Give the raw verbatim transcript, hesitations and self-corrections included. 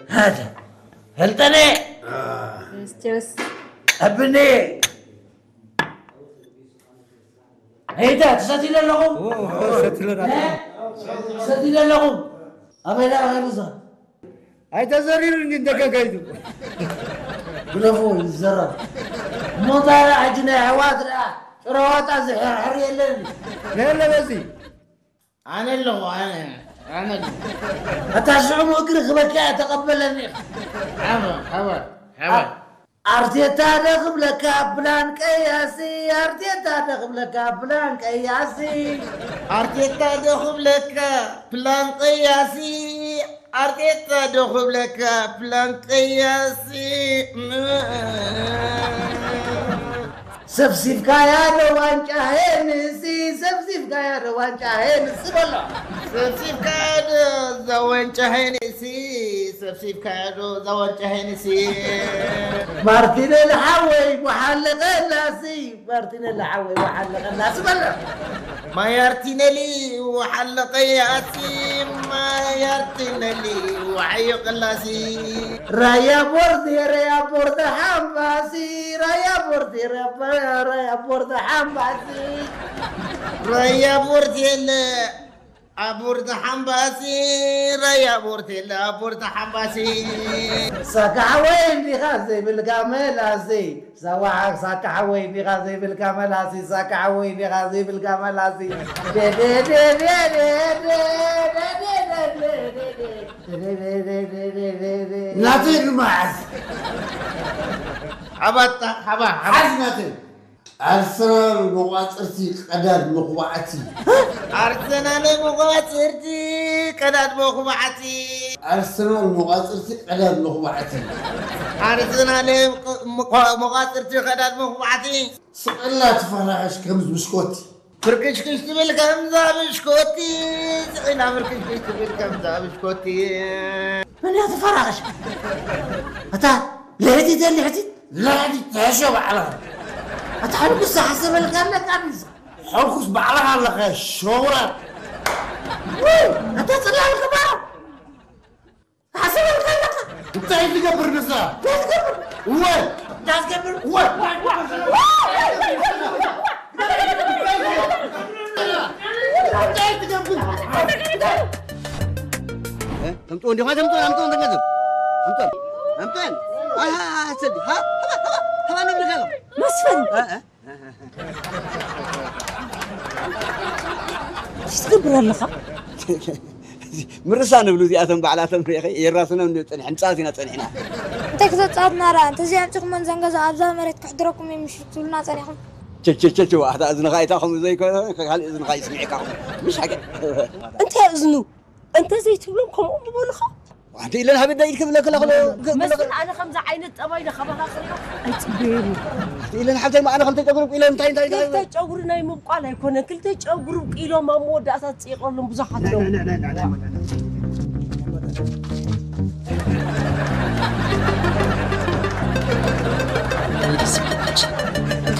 هذا هلتني بس جوس ابني هيدا تساتي لهم اوه ساتي لهم تساتي لهم ابي لا غير بزر هيدا زرير انت كايدو بلافو الزرب مو طالع عجنا حوادر روات ازحر حري لين لا لا بسي انا اللي هو انا انا اتشعم اقرق بك تقبلني حبا حبا حبا ارتيتا دخل لك بلان قياسي ارتيتا دخل لك بلان قياسي ارتيتا دخل لك بلان قياسي ارتيتا دخل لك بلان قياسي سفسف كايا روان شاهين سي سفسف كايا روان شاهين سبلا سفسف كايا روان شاهين سي سفسف كايا روان شاهين سي مارتين الحوي محلق الناسي مارتين الحوي محلق الناس بلا ما يرتين لي وحلق ياسي ما يرتين لي وحيق الناسي رايا بوردي رايا بورد حماسي رايا بوردي رايا رايا بورد حماسي رايا بوردي أبورد حمباسي رايا بورتي لا بورد حمباسي ساكعوين دي غازي بالكامل هاسي سواعك ساكعوين دي غازي بالكامل هاسي ساكعوين دي غازي بالكامل هاسي دي دي دي دي دي ناتي المعز حبت حبا حبت ناتي أرسنال مقاطرتي قداد مقبعتي أرسنال مقاطرتي قداد مقبعتي أرسنال مقاطرتي قداد مقبعتي أرسنال مقاطرتي قداد مقبعتي سقلا تفرعش كمز بسكوتي فركش كش تبل كمزة بسكوتي سقلا فركش كش تبل كمزة بسكوتي من يتفرعش أتا لهدي ده اللي عديد لا عديد تهشوا على أتحرك بس حسب الغنى كابيس حركوس بعلها على الشورى أنت تطلع الغبار حسب الغنى أنت اللي قبر نسا وين جاز قبر وين تمتون دي ما تمتون تمتون تمتون تمتون تمتون ها ها سدي ها ها ها نبي الغلط مسفن تستبر لك مرسان بلوزي أثم بعلاتهم في أخي يراسنا من حنصاتنا صنعنا انت كذا تصادنا را انت زي عمتكم من زنقز ابزا مريت كحضركم يمشتولنا صنعكم تش تش تش واحد اذن غاي تاخذ زي قال اذن غاي يسمعك مش حاجه انت يا اذنو انت زي تبلمكم ام بولخ وانت الا لها بدا يكتب لك لا مسكن انا خمسه عينت ابايله خبر اخر ايتبيرو الا حتى ما انا خلت تقرب الى انت انت كلتا ጨጉር ናይ ምብቋል ኣይኮነን ክልተ ጨጉር ቂሎም ኣብ መወዳእታት ፅይቆሎም ብዙሓት ነው لا لا لا لا